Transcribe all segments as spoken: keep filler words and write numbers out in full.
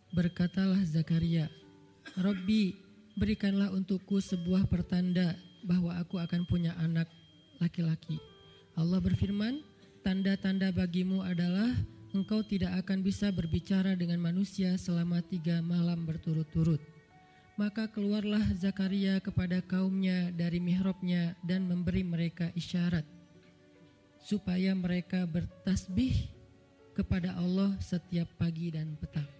Berkatalah Zakaria, Rabbi, berikanlah untukku sebuah pertanda bahwa aku akan punya anak laki-laki. Allah berfirman, tanda-tanda bagimu adalah engkau tidak akan bisa berbicara dengan manusia selama tiga malam berturut-turut. Maka keluarlah Zakaria kepada kaumnya dari mihrabnya dan memberi mereka isyarat supaya mereka bertasbih kepada Allah setiap pagi dan petang.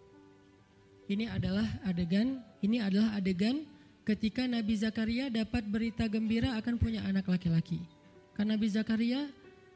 Ini adalah adegan, ini adalah adegan ketika Nabi Zakaria dapat berita gembira akan punya anak laki-laki. Karena Nabi Zakaria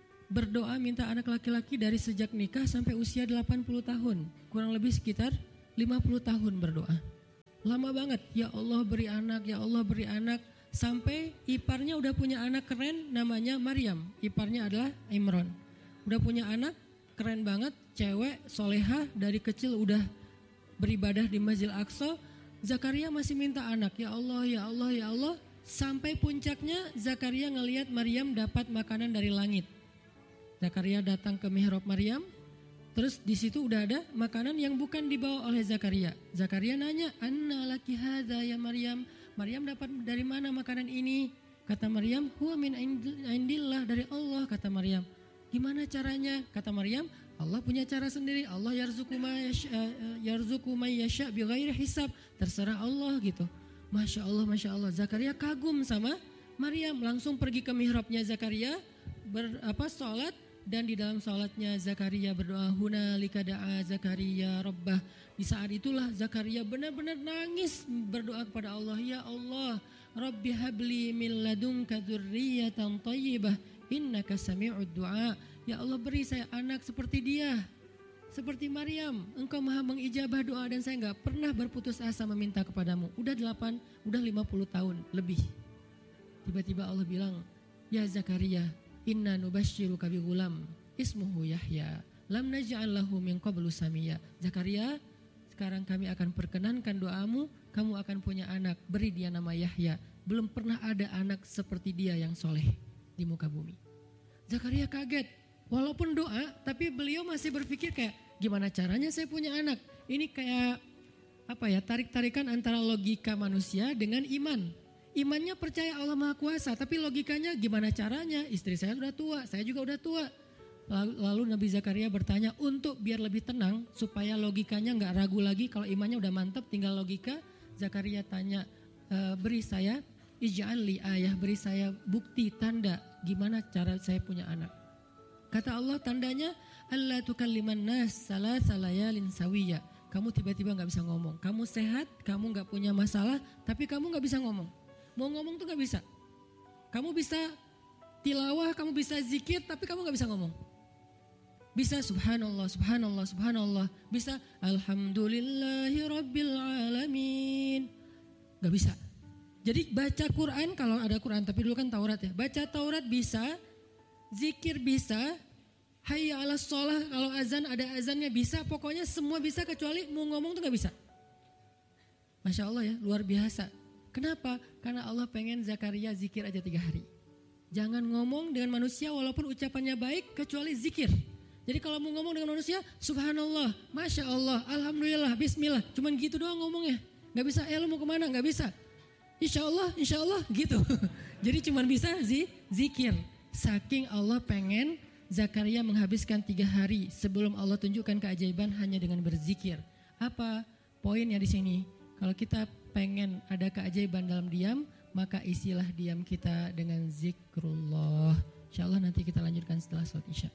berdoa minta anak laki-laki dari sejak nikah sampai usia delapan puluh tahun. Kurang lebih sekitar lima puluh tahun berdoa. Lama banget, ya Allah beri anak, ya Allah beri anak. Sampai iparnya udah punya anak keren namanya Maryam. Iparnya adalah Imran. Udah punya anak keren banget, cewek, solehah, dari kecil udah beribadah di Masjidil Aqsa. Zakaria masih minta anak, ya Allah, ya Allah, ya Allah. Sampai puncaknya Zakaria ngelihat Maryam dapat makanan dari langit. Zakaria datang ke mihrab Maryam, terus di situ udah ada makanan yang bukan dibawa oleh Zakaria. Zakaria nanya, anna laki hadza ya Maryam? Maryam dapat dari mana makanan ini? Kata Maryam, huwa min indillah, dari Allah, kata Maryam. Gimana caranya? Kata Maryam, Allah punya cara sendiri. Allah yarzuqu may yasha, yarzuqu may yasha bighairi hisab. Terserah Allah gitu. Masya Allah, Masya Allah. Zakaria kagum sama Maryam, langsung pergi ke mihrabnya Zakaria, ber, apa sholat, dan di dalam sholatnya Zakaria berdoa, hunalika da'a Zakaria rabbah. Di saat itulah Zakaria benar-benar nangis berdoa kepada Allah, ya Allah, Rabbi habli min ladunka dzurriyyatan thayyibah innaka sami'ud du'a. Ya Allah, beri saya anak seperti dia, seperti Maryam. Engkau maha mengijabah doa dan saya enggak pernah berputus asa meminta kepadamu. Udah delapan, udah lima puluh tahun lebih. Tiba-tiba Allah bilang, ya Zakaria, inna nubasyiruka bi ghulam ismuhu Yahya lam naj'al lahu min qablu samiyya. Zakaria, sekarang kami akan perkenankan doamu, kamu akan punya anak, beri dia nama Yahya. Belum pernah ada anak seperti dia yang soleh di muka bumi. Zakaria kaget. Walaupun doa, tapi beliau masih berpikir kayak, gimana caranya saya punya anak? Ini kayak apa ya, tarik-tarikan antara logika manusia dengan iman. Imannya percaya Allah Maha Kuasa, tapi logikanya gimana caranya? Istri saya sudah tua, saya juga udah tua. Lalu, lalu Nabi Zakaria bertanya untuk biar lebih tenang, supaya logikanya nggak ragu lagi. Kalau imannya udah mantap, tinggal logika. Zakaria tanya, e, beri saya ij'al li ayah, beri saya bukti tanda gimana cara saya punya anak. Kata Allah, tandanya alla tukalliman nas salasa layalin sawiyya. Kamu tiba-tiba nggak bisa ngomong. Kamu sehat, kamu nggak punya masalah, tapi kamu nggak bisa ngomong. Mau ngomong tuh nggak bisa. Kamu bisa tilawah, kamu bisa zikir, tapi kamu nggak bisa ngomong. Bisa subhanallah, subhanallah, subhanallah. Bisa alhamdulillahi rabbil alamin. Nggak bisa. Jadi baca Quran, kalau ada Quran, tapi dulu kan Taurat ya. Baca Taurat bisa, zikir bisa, hayya ala sholah, kalau azan ada azannya bisa, pokoknya semua bisa kecuali mau ngomong tuh gak bisa. Masya Allah ya, luar biasa. Kenapa? Karena Allah pengen Zakaria zikir aja tiga hari. Jangan ngomong dengan manusia walaupun ucapannya baik kecuali zikir. Jadi kalau mau ngomong dengan manusia, subhanallah, masya Allah, alhamdulillah, bismillah, cuman gitu doang ngomongnya. Gak bisa, eh lu mau kemana? Gak bisa. Insya Allah, insya Allah gitu. Jadi cuman bisa zi, zikir. Saking Allah pengen Zakaria menghabiskan tiga hari sebelum Allah tunjukkan keajaiban hanya dengan berzikir. Apa poinnya di sini? Kalau kita pengen ada keajaiban dalam diam, maka isilah diam kita dengan zikrullah. Insya Allah nanti kita lanjutkan setelah sholat isya.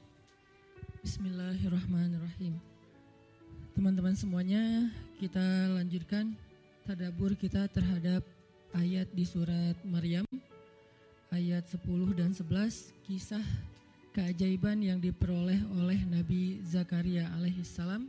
Bismillahirrahmanirrahim. Teman-teman semuanya, kita lanjutkan tadabbur kita terhadap ayat di surat Maryam. Ayat sepuluh dan sebelas, kisah keajaiban yang diperoleh oleh Nabi Zakaria alaihissalam.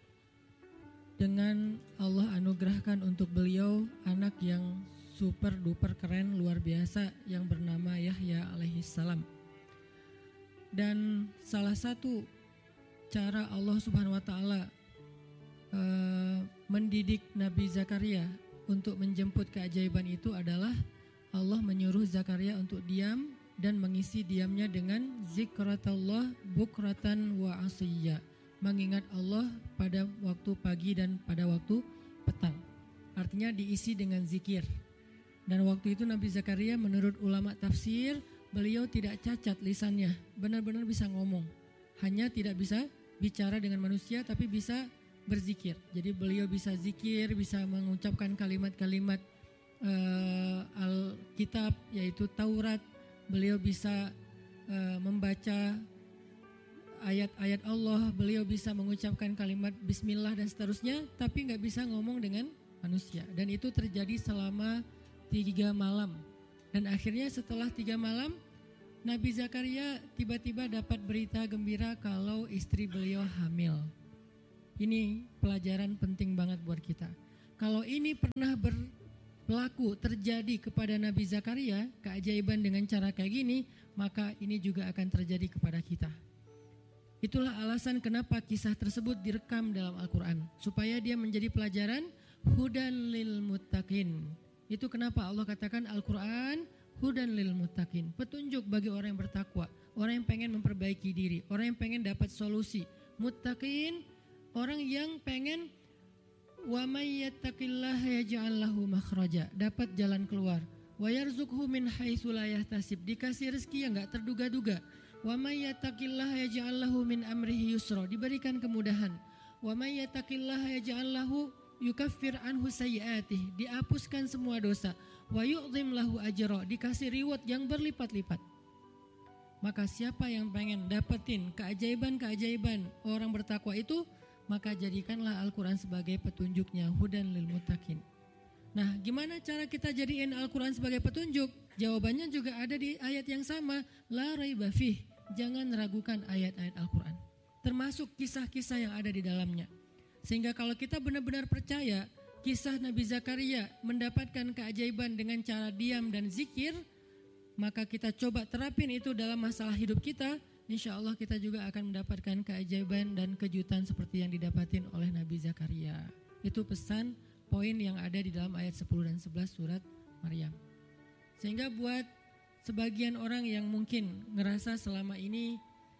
Dengan Allah anugerahkan untuk beliau anak yang super duper keren, luar biasa, yang bernama Yahya alaihissalam. Dan salah satu cara Allah subhanahu wa ta'ala uh, mendidik Nabi Zakaria untuk menjemput keajaiban itu adalah Allah menyuruh Zakaria untuk diam dan mengisi diamnya dengan zikratullah bukratan wa asiyya. mengingat Allah pada waktu pagi dan pada waktu petang. Artinya diisi dengan zikir. Dan waktu itu Nabi Zakaria menurut ulama tafsir, beliau tidak cacat lisannya, benar-benar bisa ngomong. Hanya tidak bisa bicara dengan manusia tapi bisa berzikir. Jadi beliau bisa zikir, bisa mengucapkan kalimat-kalimat uh, Alkitab yaitu Taurat. Beliau bisa uh, membaca ayat-ayat Allah, beliau bisa mengucapkan kalimat bismillah dan seterusnya, tapi nggak bisa ngomong dengan manusia. Dan itu terjadi selama tiga malam. Dan akhirnya setelah tiga malam, Nabi Zakaria tiba-tiba dapat berita gembira kalau istri beliau hamil. Ini pelajaran penting banget buat kita. Kalau ini pernah berlaku terjadi kepada Nabi Zakaria, keajaiban dengan cara kayak gini, maka ini juga akan terjadi kepada kita. Itulah alasan kenapa kisah tersebut direkam dalam Al-Quran, supaya dia menjadi pelajaran hudan lil muttaqin. Itu kenapa Allah katakan Al-Quran hudan lil muttaqin, petunjuk bagi orang yang bertakwa, orang yang pengen memperbaiki diri, orang yang pengen dapat solusi. Muttaqin, orang yang pengen wa may yattaqillaha yaj'al lahu makhraja, dapat jalan keluar. Wa yarzuqhu min haitsu la yahtasib, dikasih rezeki yang enggak terduga-duga. Wa may yattaqillaha yaj'al lahu min amrihi yusra, diberikan kemudahan. Wa may yattaqillaha yaj'al lahu yukaffir anhu sayyi'atih, dihapuskan semua dosa. Wa yu'dhim lahu ajra, dikasih reward yang berlipat-lipat. Maka siapa yang pengen dapetin keajaiban-keajaiban orang bertakwa itu, maka jadikanlah Al-Quran sebagai petunjuknya, hudan lil muttaqin. Nah, gimana cara kita jadiin Al-Quran sebagai petunjuk? Jawabannya juga ada di ayat yang sama, la raiba fih, jangan ragukan ayat-ayat Al-Quran, termasuk kisah-kisah yang ada di dalamnya. Sehingga kalau kita benar-benar percaya kisah Nabi Zakaria mendapatkan keajaiban dengan cara diam dan zikir, maka kita coba terapin itu dalam masalah hidup kita, insya Allah kita juga akan mendapatkan keajaiban dan kejutan seperti yang didapatin oleh Nabi Zakaria. Itu pesan poin yang ada di dalam ayat sepuluh dan sebelas surat Maryam. Sehingga buat sebagian orang yang mungkin ngerasa selama ini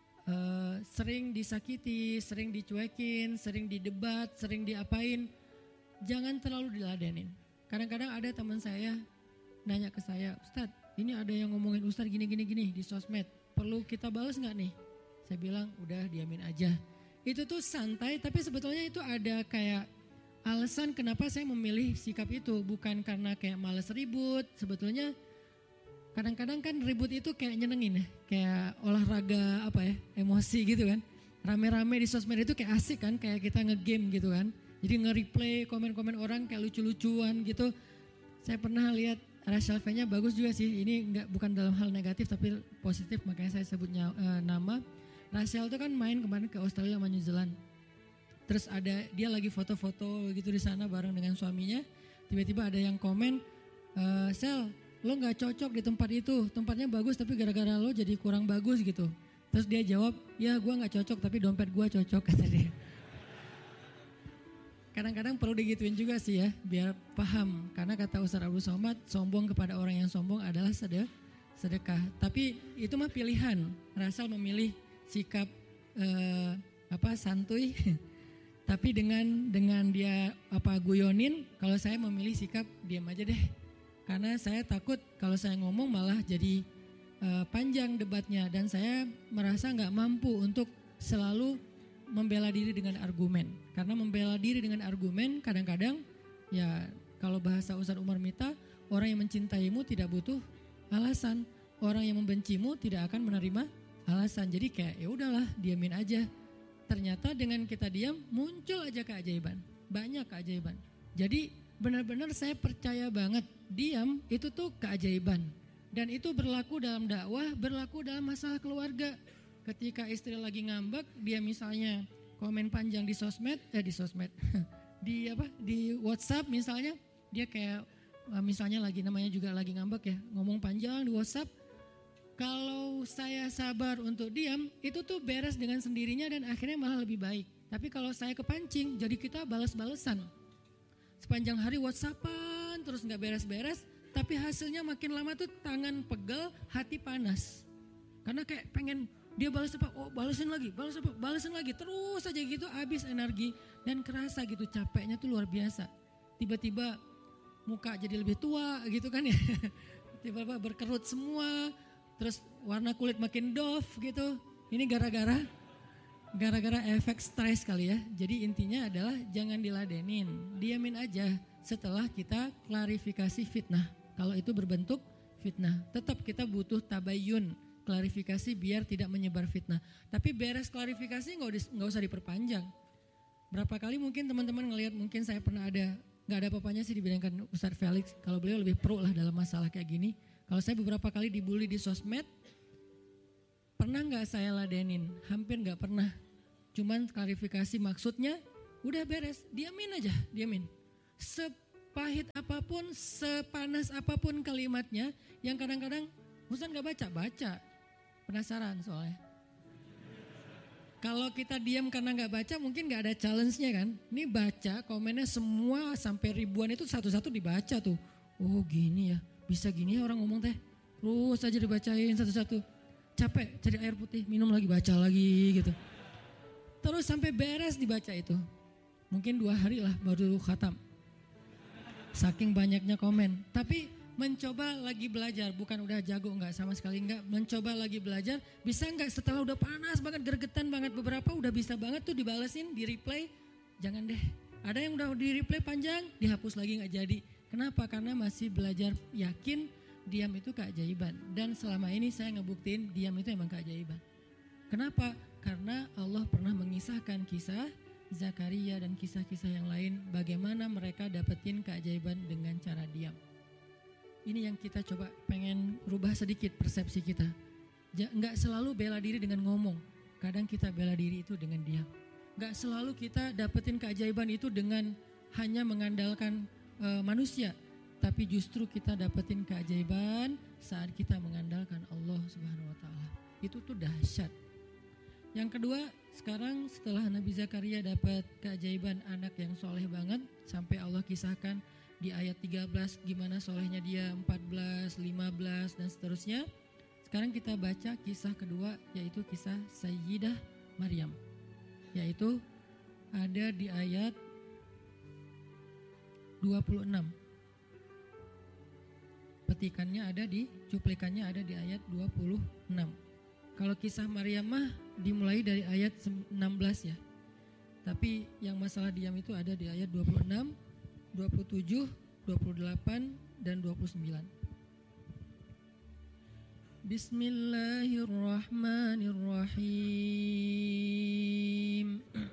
uh, sering disakiti, sering dicuekin, sering didebat, sering diapain, jangan terlalu diladenin. Kadang-kadang ada teman saya nanya ke saya, Ustadz, ini ada yang ngomongin Ustadz gini-gini-gini di sosmed, perlu kita balas gak nih? Saya bilang, udah diamin aja. Itu tuh santai, tapi sebetulnya itu ada kayak alasan kenapa saya memilih sikap itu. Bukan karena kayak males ribut, sebetulnya kadang-kadang kan ribut itu kayak nyenengin ya, kayak olahraga apa ya, emosi gitu kan. Rame-rame di sosmed itu kayak asik kan, kayak kita nge-game gitu kan. Jadi nge-replay komen-komen orang kayak lucu-lucuan gitu. Saya pernah lihat Rachel V-nya bagus juga sih. Ini enggak, bukan dalam hal negatif tapi positif, makanya saya sebutnya uh, nama. Rachel itu kan main kemarin ke Australia sama New Zealand. Terus ada dia lagi foto-foto gitu di sana bareng dengan suaminya. Tiba-tiba ada yang komen, e, Sel, lo nggak cocok di tempat itu. Tempatnya bagus tapi gara-gara lo jadi kurang bagus gitu. Terus dia jawab, ya gue nggak cocok tapi dompet gue cocok, kata dia. Kadang-kadang perlu digituin juga sih ya, biar paham. Karena kata Ustaz Abdul Somad, sombong kepada orang yang sombong adalah sedekah. Tapi itu mah pilihan. Rasal memilih sikap eh, apa santuy. Tapi dengan dengan dia apa guyonin, kalau saya memilih sikap diam aja deh. Karena saya takut kalau saya ngomong malah jadi uh, panjang debatnya, dan saya merasa nggak mampu untuk selalu membela diri dengan argumen. Karena membela diri dengan argumen kadang-kadang ya kalau bahasa Ustaz Umar Mita, orang yang mencintaimu tidak butuh alasan, orang yang membencimu tidak akan menerima alasan. Jadi kayak ya udahlah, diamin aja. Ternyata dengan kita diam muncul aja keajaiban, banyak keajaiban. Jadi benar-benar saya percaya banget diam itu tuh keajaiban. Dan itu berlaku dalam dakwah, berlaku dalam masalah keluarga. Ketika istri lagi ngambek, dia misalnya komen panjang di sosmed, eh di sosmed, di apa di WhatsApp misalnya, dia kayak misalnya lagi namanya juga lagi ngambek ya, ngomong panjang di WhatsApp. Kalau saya sabar untuk diam, itu tuh beres dengan sendirinya dan akhirnya malah lebih baik. Tapi kalau saya kepancing, jadi kita balas-balesan. Sepanjang hari WhatsAppan, terus gak beres-beres, tapi hasilnya makin lama tuh tangan pegel, hati panas. Karena kayak pengen Dia balas apa? Oh balasin lagi, balas apa? Balasin lagi. Terus aja gitu habis energi dan kerasa gitu capeknya tuh luar biasa. Tiba-tiba muka jadi lebih tua gitu kan ya. Tiba-tiba berkerut semua. Terus warna kulit makin doff gitu. Ini gara-gara gara-gara efek stres kali ya. Jadi intinya adalah jangan diladenin. Diamin aja setelah kita klarifikasi fitnah. Kalau itu berbentuk fitnah. Tetap kita butuh tabayun. Klarifikasi biar tidak menyebar fitnah. Tapi beres klarifikasi nggak nggak usah diperpanjang. Berapa kali mungkin teman-teman ngelihat, mungkin saya pernah ada, nggak ada apa-apanya sih dibandingkan Ustadz Felix. Kalau beliau lebih pro lah dalam masalah kayak gini. Kalau saya beberapa kali dibully di sosmed, pernah nggak saya ladenin? Hampir nggak pernah. Cuman klarifikasi maksudnya, udah beres, diamin aja, diamin. Sepahit apapun, sepanas apapun kalimatnya, yang kadang-kadang Ustadz nggak baca, baca. Penasaran soalnya. Kalau kita diam karena nggak baca mungkin nggak ada challenge-nya kan. Ini baca komennya semua sampai ribuan itu satu-satu dibaca tuh. Oh gini ya, bisa gini ya orang ngomong teh. Terus aja dibacain satu-satu. Capek cari air putih, minum lagi, baca lagi gitu. Terus sampai beres dibaca itu. Mungkin dua hari lah baru khatam. Saking banyaknya komen. Tapi mencoba lagi belajar, bukan udah jago enggak, sama sekali enggak. Mencoba lagi belajar, bisa enggak setelah udah panas banget, gergetan banget beberapa, udah bisa banget tuh dibalesin, di replay. Jangan deh, ada yang udah di replay panjang, dihapus lagi enggak jadi. Kenapa? Karena masih belajar yakin diam itu keajaiban. Dan selama ini saya ngebuktiin diam itu emang keajaiban. Kenapa? Karena Allah pernah mengisahkan kisah Zakaria dan kisah-kisah yang lain, bagaimana mereka dapetin keajaiban dengan cara diam. Ini yang kita coba pengen rubah sedikit persepsi kita. Enggak selalu bela diri dengan ngomong. Kadang kita bela diri itu dengan diam. Enggak selalu kita dapetin keajaiban itu dengan hanya mengandalkan e, manusia. Tapi justru kita dapetin keajaiban saat kita mengandalkan Allah Subhanahu wa taala. Itu tuh dahsyat. Yang kedua, sekarang setelah Nabi Zakaria dapat keajaiban anak yang soleh banget, sampai Allah kisahkan di ayat tiga belas gimana solehnya dia, empat belas, lima belas dan seterusnya. Sekarang kita baca kisah kedua, yaitu kisah Sayyidah Maryam. Yaitu ada di ayat dua puluh enam. Petikannya ada di, cuplikannya ada di ayat dua puluh enam. Kalau kisah Maryam mah dimulai dari ayat enam belas ya. Tapi yang masalah diam itu ada di ayat dua puluh enam, dua puluh tujuh, dua puluh delapan, dan dua puluh sembilan. Bismillahirrahmanirrahim.